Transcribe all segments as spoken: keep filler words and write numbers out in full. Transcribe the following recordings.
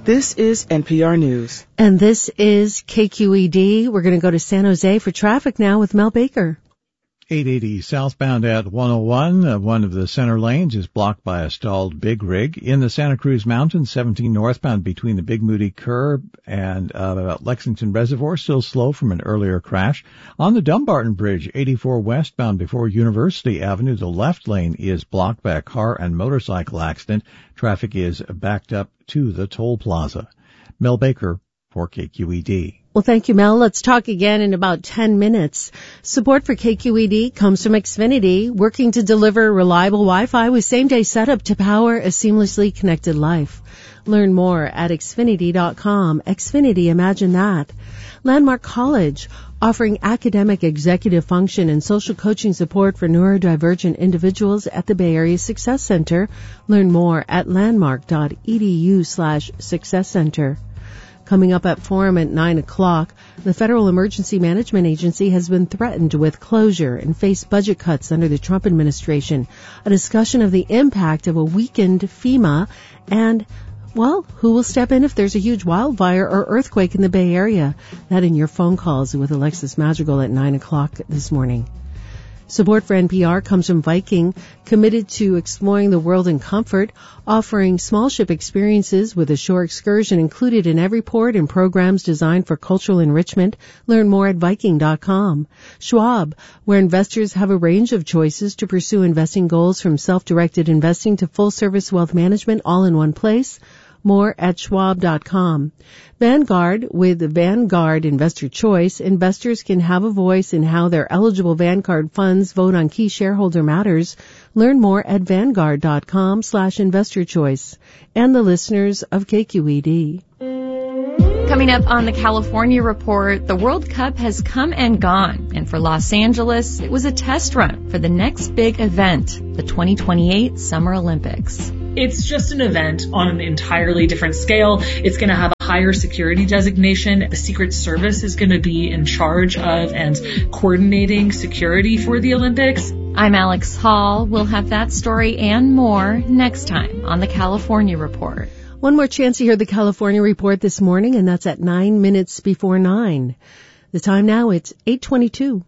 This is N P R News. And this is K Q E D. We're going to go to San Jose for traffic now with Mel Baker. eight eighty southbound at one oh one. Uh, one of the center lanes is blocked by a stalled big rig. In the Santa Cruz Mountains, seventeen northbound between the Big Moody curb and uh, Lexington Reservoir, still slow from an earlier crash. On the Dumbarton Bridge, eighty-four westbound before University Avenue, the left lane is blocked by a car and motorcycle accident. Traffic is backed up to the toll plaza. Mel Baker for K Q E D. Well, thank you, Mel. Let's talk again in about ten minutes. Support for K Q E D comes from Xfinity, working to deliver reliable Wi-Fi with same-day setup to power a seamlessly connected life. Learn more at Xfinity dot com. Xfinity, imagine that. Landmark College, offering academic, executive function, and social coaching support for neurodivergent individuals at the Bay Area Success Center. Learn more at landmark dot e d u slash success center. Coming up at Forum at nine o'clock, the Federal Emergency Management Agency has been threatened with closure and faced budget cuts under the Trump administration. A discussion of the impact of a weakened FEMA and, well, who will step in if there's a huge wildfire or earthquake in the Bay Area. That in your phone calls with Alexis Madrigal at nine o'clock this morning. Support for N P R comes from Viking, committed to exploring the world in comfort, offering small ship experiences with a shore excursion included in every port and programs designed for cultural enrichment. Learn more at Viking dot com. Schwab, where investors have a range of choices to pursue investing goals from self-directed investing to full-service wealth management all in one place. More at schwab dot com. Vanguard, with Vanguard Investor Choice, investors can have a voice in how their eligible Vanguard funds vote on key shareholder matters. Learn more at vanguard dot com slash investor choice. And the listeners of K Q E D. Coming up on the California Report, the World Cup has come and gone. And for Los Angeles, it was a test run for the next big event, the twenty twenty-eight Summer Olympics. It's just an event on an entirely different scale. It's going to have a higher security designation. The Secret Service is going to be in charge of and coordinating security for the Olympics. I'm Alex Hall. We'll have that story and more next time on the California Report. One more chance to hear the California Report this morning, and that's at nine minutes before nine. The time now, it's eight twenty-two.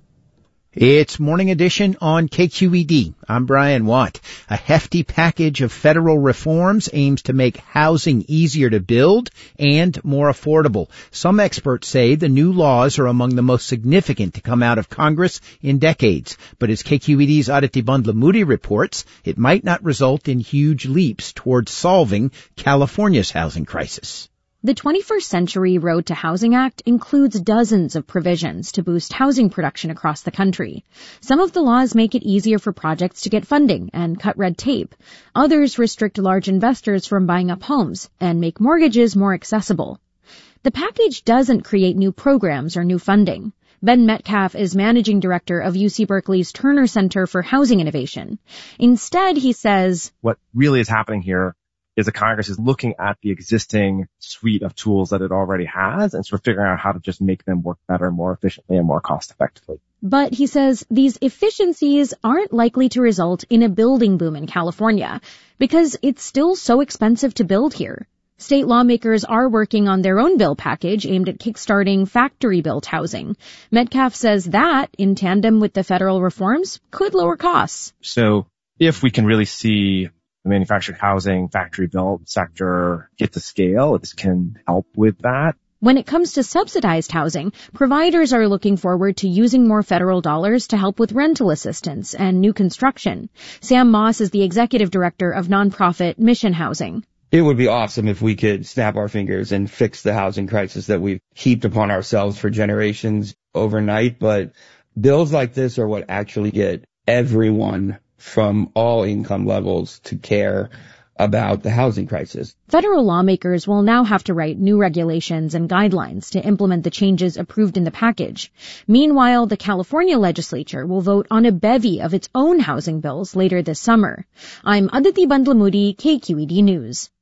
It's Morning Edition on K Q E D. I'm Brian Watt. A hefty package of federal reforms aims to make housing easier to build and more affordable. Some experts say the new laws are among the most significant to come out of Congress in decades. But as K Q E D's Aditi Bandlamudi reports, it might not result in huge leaps towards solving California's housing crisis. The twenty-first Century Road to Housing Act includes dozens of provisions to boost housing production across the country. Some of the laws make it easier for projects to get funding and cut red tape. Others restrict large investors from buying up homes and make mortgages more accessible. The package doesn't create new programs or new funding. Ben Metcalf is managing director of U C Berkeley's Turner Center for Housing Innovation. Instead, he says, what really is happening here is that Congress is looking at the existing suite of tools that it already has and sort of figuring out how to just make them work better, more efficiently, and more cost effectively. But he says these efficiencies aren't likely to result in a building boom in California because it's still so expensive to build here. State lawmakers are working on their own bill package aimed at kickstarting factory-built housing. Metcalf says that, in tandem with the federal reforms, could lower costs. So if we can really see the manufactured housing, factory-built sector get to scale, this can help with that. When it comes to subsidized housing, providers are looking forward to using more federal dollars to help with rental assistance and new construction. Sam Moss is the executive director of nonprofit Mission Housing. It would be awesome if we could snap our fingers and fix the housing crisis that we've heaped upon ourselves for generations overnight, but bills like this are what actually get everyone from all income levels to care about the housing crisis. Federal lawmakers will now have to write new regulations and guidelines to implement the changes approved in the package. Meanwhile, the California legislature will vote on a bevy of its own housing bills later this summer. I'm Aditi Bandlamudi, K Q E D News.